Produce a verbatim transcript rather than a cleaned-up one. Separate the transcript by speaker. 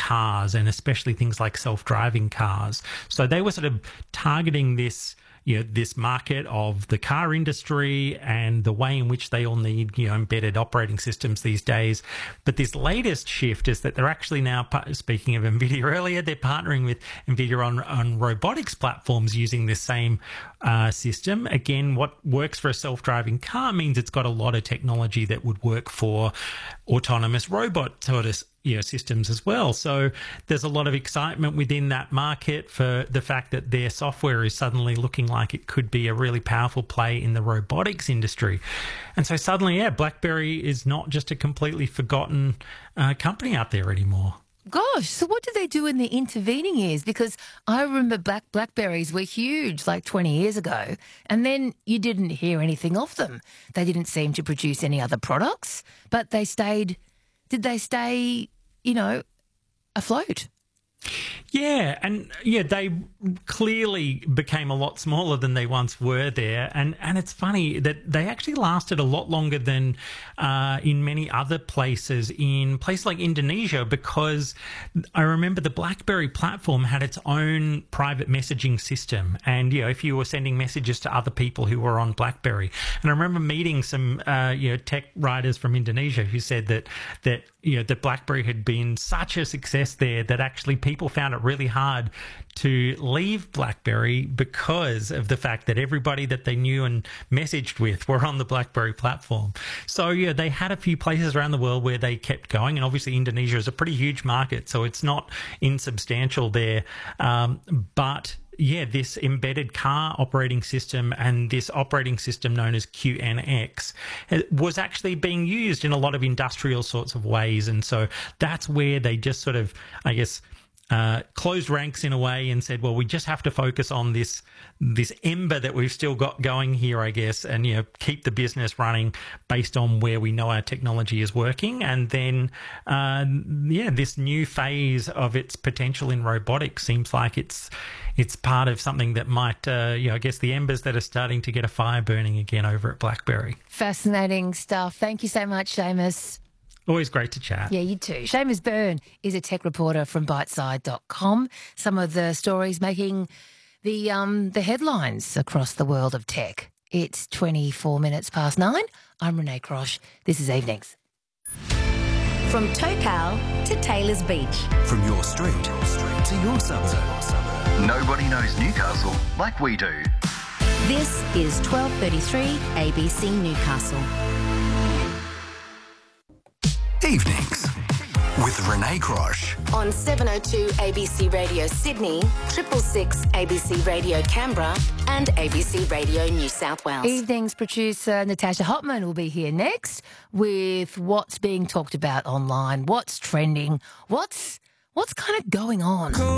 Speaker 1: cars, and especially things like self-driving cars. So they were sort of targeting this, you know, this market of the car industry and the way in which they all need, you know, embedded operating systems these days. But this latest shift is that they're actually now, speaking of NVIDIA earlier, they're partnering with NVIDIA on, on robotics platforms using this same uh, system. Again, what works for a self-driving car means it's got a lot of technology that would work for autonomous robot sort of, you know, systems as well. So there's a lot of excitement within that market for the fact that their software is suddenly looking like it could be a really powerful play in the robotics industry. And so suddenly, yeah, BlackBerry is not just a completely forgotten uh, company out there anymore.
Speaker 2: Gosh, so what did they do in the intervening years? Because I remember Black Blackberries were huge like twenty years ago, and then you didn't hear anything of them. They didn't seem to produce any other products, but they stayed, did they stay, you know, afloat?
Speaker 1: Yeah, and yeah, they clearly became a lot smaller than they once were there, and and it's funny that they actually lasted a lot longer than uh, in many other places, in places like Indonesia, because I remember the BlackBerry platform had its own private messaging system, and you know, if you were sending messages to other people who were on BlackBerry, and I remember meeting some uh, you know, tech writers from Indonesia who said that that you know, that BlackBerry had been such a success there that actually people found it really hard to leave BlackBerry because of the fact that everybody that they knew and messaged with were on the BlackBerry platform. So yeah, they had a few places around the world where they kept going, and obviously Indonesia is a pretty huge market, so it's not insubstantial there. Um, but yeah, this embedded car operating system and this operating system known as Q N X was actually being used in a lot of industrial sorts of ways. And so that's where they just sort of, I guess, uh, closed ranks in a way and said, well, we just have to focus on this this ember that we've still got going here, I guess, and, you know, keep the business running based on where we know our technology is working. And then, uh, yeah, this new phase of its potential in robotics seems like it's it's part of something that might, uh, you know, I guess the embers that are starting to get a fire burning again over at BlackBerry.
Speaker 2: Fascinating stuff. Thank you so much, Seamus.
Speaker 1: Always great to chat.
Speaker 2: Yeah, you too. Seamus Byrne is a tech reporter from Byteside dot com. Some of the stories making the um, the headlines across the world of tech. It's twenty-four minutes past nine. I'm Renee Crosh. This is Evenings.
Speaker 3: From Tocal to Taylor's Beach.
Speaker 4: From your street to your suburb. Nobody knows Newcastle like we do.
Speaker 3: This is twelve thirty-three A B C Newcastle.
Speaker 4: Evenings with Renee Crosh.
Speaker 3: On seven oh two A B C Radio Sydney, triple six A B C Radio Canberra and A B C Radio New South Wales.
Speaker 2: Evenings producer Natasha Hopman will be here next with what's being talked about online, what's trending, what's what's kind of going on.